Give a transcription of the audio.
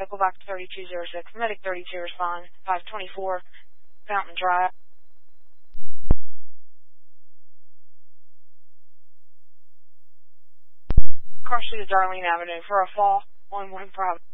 medical box 3206, medic 32 respond, 524, Fountain Drive. Car Street, Darlene Avenue for a fall, 11 Providence.